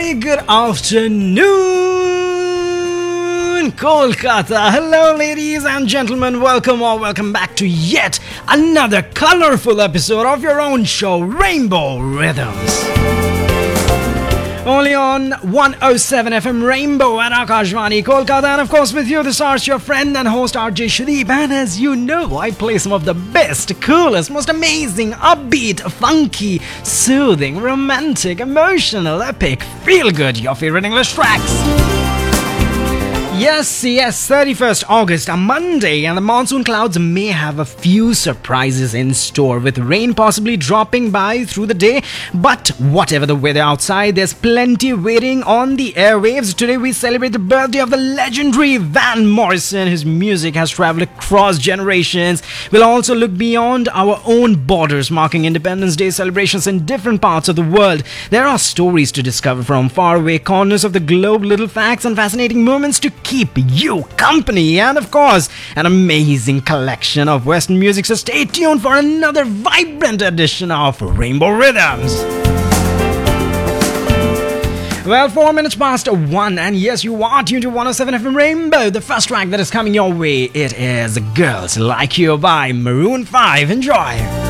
very good afternoon, Kolkata. Hello, ladies and gentlemen. Welcome back to yet another colorful episode of your own show, Rainbow Rhythms. Only on 107 FM Rainbow at Akashvani, Kolkata. And of course, with you, this is your friend and host RJ Shadeep. And as you know, I play some of the best, coolest, most amazing, upbeat, funky, soothing, romantic, emotional, epic, feel-good, your favorite English tracks. Yes, 31st August, a Monday, and the monsoon clouds may have a few surprises in store, with rain possibly dropping by through the day. But whatever the weather outside, there's plenty waiting on the airwaves. Today we celebrate the birthday of the legendary Van Morrison, whose music has traveled across generations. We'll also look beyond our own borders, marking Independence Day celebrations in different parts of the world. There are stories to discover from faraway corners of the globe, little facts and fascinating moments to keep you company, and of course, an amazing collection of Western music. So stay tuned for another vibrant edition of Rainbow Rhythms. Well, 4 minutes past 1, and yes, you are tuned to 107 FM Rainbow. The first track that is coming your way, it is Girls Like You by Maroon 5. Enjoy.